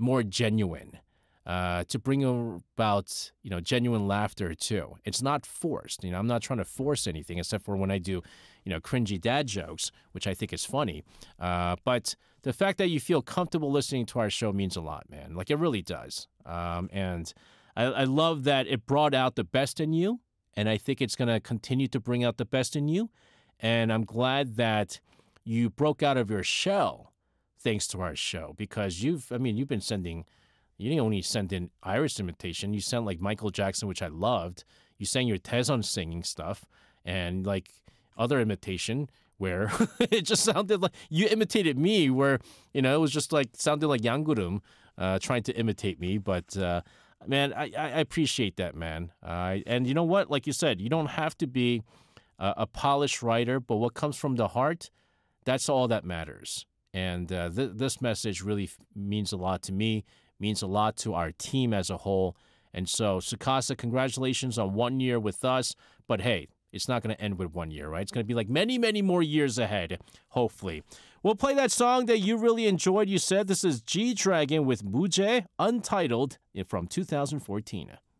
more genuine, to bring about, genuine laughter too. It's not forced. I'm not trying to force anything except for when I do, cringy dad jokes, which I think is funny. But the fact that you feel comfortable listening to our show means a lot, man. Like, it really does. And I love that it brought out the best in you, and I think it's going to continue to bring out the best in you. And I'm glad that you broke out of your shell thanks to our show, because you've been sending, you didn't only send in Irish imitation, you sent like Michael Jackson, which I loved. You sang your Taezon singing stuff and like other imitation where it just sounded like you imitated me, where, it was just like, sounded like Yangurum trying to imitate me. But man, I appreciate that, man. And you know what? Like you said, you don't have to be a polished writer, but what comes from the heart, that's all that matters. And this message really means a lot to me, means a lot to our team as a whole. And so, Sukasa, congratulations on 1 year with us. But hey, it's not going to end with 1 year, right? It's going to be like many, many more years ahead, hopefully. We'll play that song that you really enjoyed. You said this is G-Dragon with Muje, Untitled, from 2014.